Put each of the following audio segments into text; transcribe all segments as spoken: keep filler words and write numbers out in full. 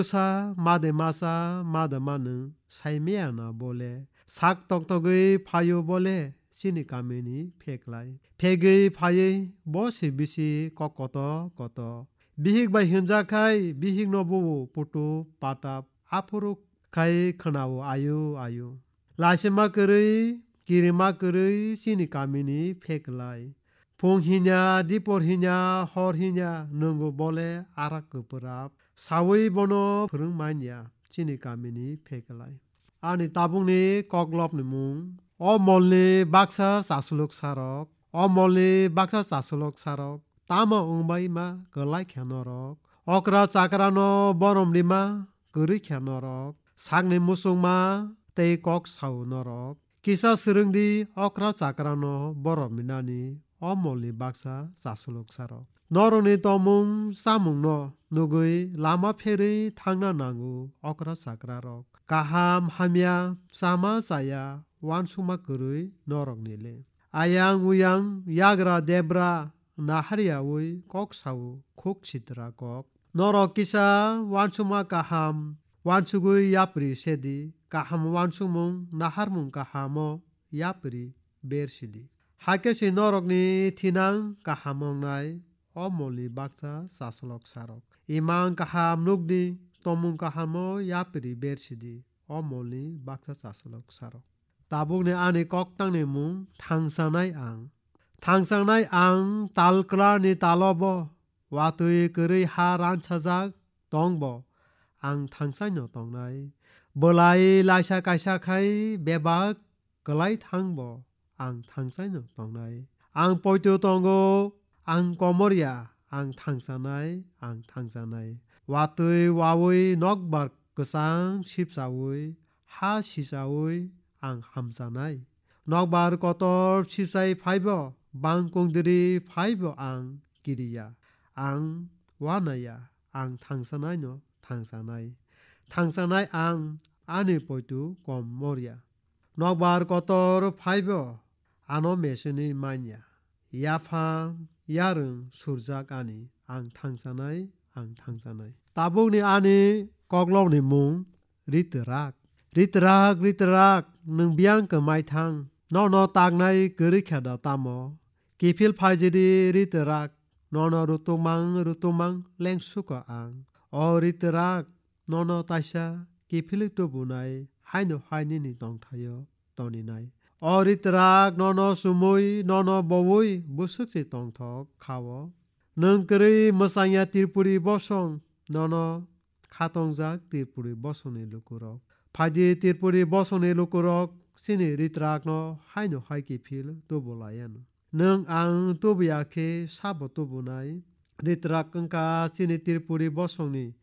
사 마데 마사 마다 마는 사이메야나 볼레 삭 떡떡의 파요 볼레 시니 까메니 페클라이 페의 파예 버시 비시 거거더 거더 비익 바이 현자카이 비익 너보 포토 파탑 앞으로 카이 khनाव 아유 아유 라시마 그의 기리마 그의 시니 까메니 페클라이 봉히냐 디포히냐 허히냐 능고 볼레 아라크프랍 사웨이 보노 프릉마냐 시니 까메니 페클라이 아니 따봉니 거글럽니 뭉 어몰니 박사 사슬록 사럭 어몰니 박사 사슬록 사럭 따마 웅바이마 걸라이 캬너럭 어크라 짜크라노 버롬리마 그리 캬너럭 상니 무송마 테이꺽 사우너럭 기사 스릉디 어크라 짜크라노 버롬미나니 어몰니 박사 사슬록 사럭 너로니 떠뭉 사뭉너 누구이 라마 페리 탕나나구 어크라 사크라럭 가함 하미야 사마 사야 완수마 그르이 너럭니레 아양 우양 야그라 데브라 나하리야우이 꼭사우 콕시드라 꼭 너럭 기사 완수마 가함 완수구이 야프리 세디 가함 완수뭉 나하르뭉 가함어 야프리 베르시디 하케시 너럭니 티낭 가함ong나이 어몰리 박사 사슬럭 사럭 이망 가함 눅디 또뭉 가함어 야프리 베르시디 어몰리 박사 사슬럭 사럭 따봉네 안에 꺽땅네 뭉 탕상나이 앙 탕상나이 앙 딸크라니 딸어버 와투이 그의 하란 차작 똥버 앙 탕상녀 똥나이 벌라이 라샤 가샤카이 베박 글라이 탕버 앙 탕상녀 똥나이 앙 포이토 똥고 앙 꼬머리야 앙 탕상나이 앙 탕상나이 와투이 와우이 넉바 그상 십사우이 하시사우이 앙 함사나이 넉바르 거tor 십사이 파이버 방공들이 파이버 앙 기리야 앙 와나야 앙 탕사나이노 탕사나이 탕사나이 앙 아니 포이투 꼬머리야 넉바르 거tor 파이버 아노 메시니 마냐 야팜 야릉 수르작 아니 앙 탕사나이 앙 탕사나이 따봉니 아니 거글로니 뭉 리트락 리트락 리트락 능 비앙 그마이 탕 너너 딱나이 그리캬다 따모 기필 파지디 리트락 너너 루토망 루토망 랭수거 앙 어 리트락 너너 따샤 기필 또부나이 하이노 하이니니 똥타요 떠니나이 어 리트락 너너 수모이 너너 버보이 부스크지 똥턱 카워 능 그리 머상야 띠르푸리 버송 너너 카통작 띠르푸리 버송네 루꾸럭 파디 띠르푸리 버송네 루꾸럭 시니 리트락노 하이노 하이기 필 또볼라얀 능 앙 또비야케 사보 또보나이 리트락 끈까 시니 띠르푸리 버송니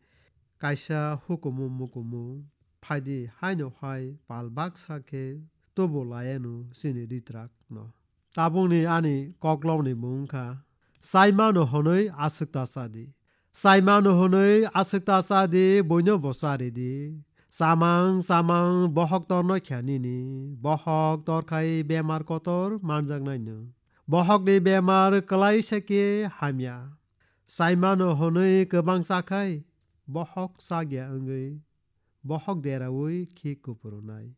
가이샤 후쿠무 무쿠무 파디 하이노 하이 발박사케 또볼라얀누 시니 리트락노 따봉니 아니 거글로니 뭉카 사이마노 허너이 아스크다사디 사이마노 허너이 아스크다사디 보뇨 보사리디 사망 사망 버헉 떠너 캬니니 버헉 떠카이 베마르 거tor 만장나이누 버헉디 베마르 클라이 세케 하미야 사이마노 허너이 그방 사카이 버헉 사기야 응의 버헉 데라우이 키쿠푸로나이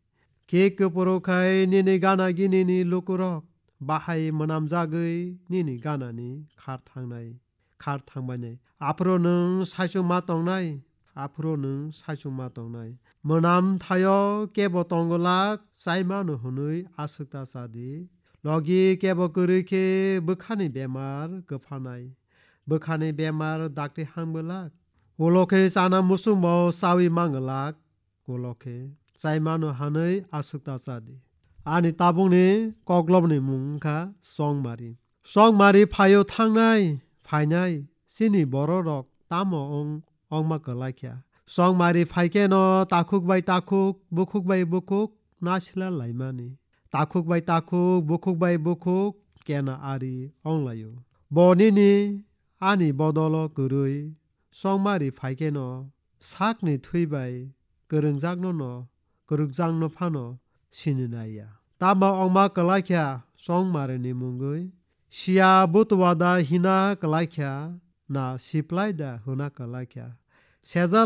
키쿠푸로카이 니니 가나기 니니 루꾸럭 바하이 머남자의 니니 가나니 카르탕나이 카르탕바네 앞으로는 사슈마똥나이 앞으로는 사슈마똥나이 머남 타여 깨보똥글락 사이마노 허의 아스크다사디 러기 깨보 그르케 버카니 베마르 급하나이 버카니 베마르 닥티 항글락 올로케 사나 무수모 사위 망글락 올로케 사이마노 하의 아스크다사디 아니 따봉니 거글럽니 뭉카 송마리 송마리 파요 탕나이 파이나이 시니 버러럭 따모옹 엉마걸라이캬 송마리 파이케노 따쿡바이 따쿡 부쿡바이 부쿡 나실라 라이마니 따쿡바이 따쿡 부쿡바이 부쿡 깨나 아리 엉라요 보니니 아니 버돌로 그르이 송마리 파이케노 삭니 트위바이 그릉작노노 그릉작노 파노 시니나야 따마 엉마 걸라이캬 송마리니 뭉의 시야 부트와다 히나 걸라이캬 나 시플라이다 후나 걸라이캬 세자